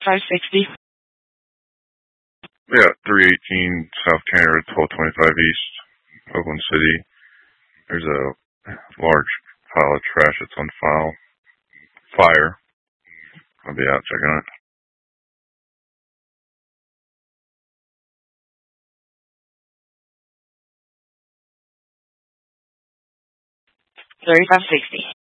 560. Yeah, 318 South County Road, 1225 East, Oakland City. There's a large pile of trash that's on fire. I'll be out checking it. 3560.